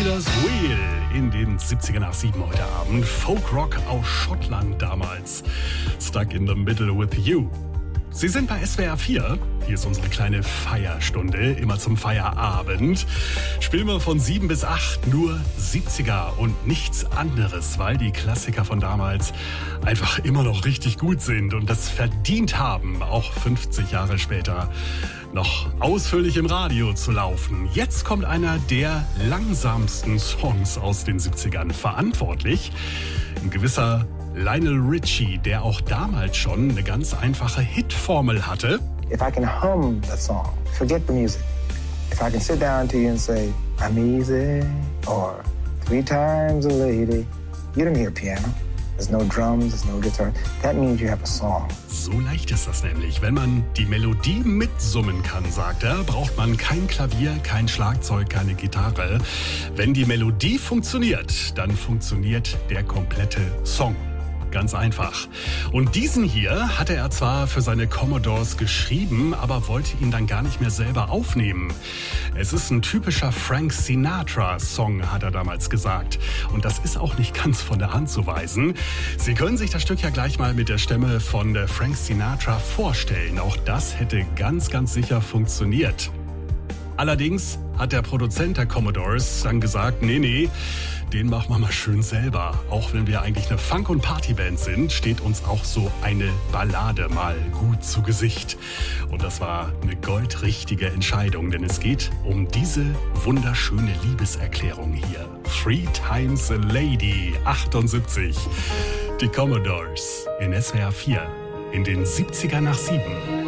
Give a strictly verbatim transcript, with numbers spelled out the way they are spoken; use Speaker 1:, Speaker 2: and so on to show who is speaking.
Speaker 1: Stealers Wheel in den siebziger nach sieben heute Abend. Folkrock aus Schottland damals. Stuck in the Middle with You. Sie sind bei S W R vier. Hier ist unsere kleine Feierstunde, immer zum Feierabend. Spielen wir von sieben bis acht nur siebziger und nichts anderes, weil die Klassiker von damals einfach immer noch richtig gut sind und das verdient haben, auch fünfzig Jahre später noch ausführlich im Radio zu laufen. Jetzt kommt einer der langsamsten Songs aus den siebzigern. Verantwortlich ein gewisser Lionel Richie, der auch damals schon eine ganz einfache Hitformel hatte.
Speaker 2: If I can hum the song, forget the music. If I can sit down to you and say, I'm easy, or three times a lady, you don't hear piano. There's no drums, there's no guitar. That means you have a song.
Speaker 1: So leicht ist das nämlich. Wenn man die Melodie mitsummen kann, sagt er, braucht man kein Klavier, kein Schlagzeug, keine Gitarre. Wenn die Melodie funktioniert, dann funktioniert der komplette Song. Ganz einfach. Und diesen hier hatte er zwar für seine Commodores geschrieben, aber wollte ihn dann gar nicht mehr selber aufnehmen. Es ist ein typischer Frank Sinatra-Song, hat er damals gesagt. Und das ist auch nicht ganz von der Hand zu weisen. Sie können sich das Stück ja gleich mal mit der Stimme von Frank Sinatra vorstellen. Auch das hätte ganz, ganz sicher funktioniert. Allerdings hat der Produzent der Commodores dann gesagt, nee, nee, den machen wir mal schön selber. Auch wenn wir eigentlich eine Funk- und Partyband sind, steht uns auch so eine Ballade mal gut zu Gesicht. Und das war eine goldrichtige Entscheidung, denn es geht um diese wunderschöne Liebeserklärung hier. Three Times a Lady, achtundsiebzig. Die Commodores in S W R vier in den siebziger nach sieben.